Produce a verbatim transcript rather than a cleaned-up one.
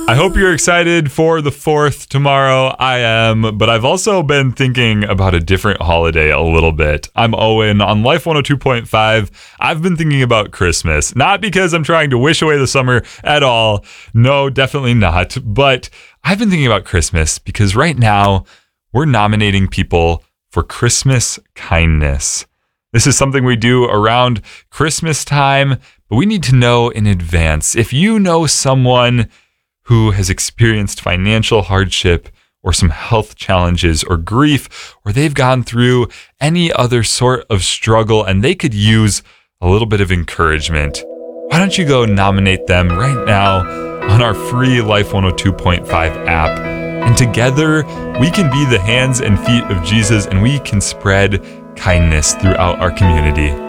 I hope you're excited for the fourth tomorrow. I am, but I've also been thinking about a different holiday a little bit. I'm Owen on Life one oh two point five. I've been thinking about Christmas, not because I'm trying to wish away the summer at all. No, definitely not. But I've been thinking about Christmas because right now we're nominating people for Christmas kindness. This is something we do around Christmas time, but we need to know in advance. If you know someone who has experienced financial hardship or some health challenges or grief, or they've gone through any other sort of struggle and they could use a little bit of encouragement, why don't you go nominate them right now on our free Life one oh two point five app? And together we can be the hands and feet of Jesus, and we can spread kindness throughout our community.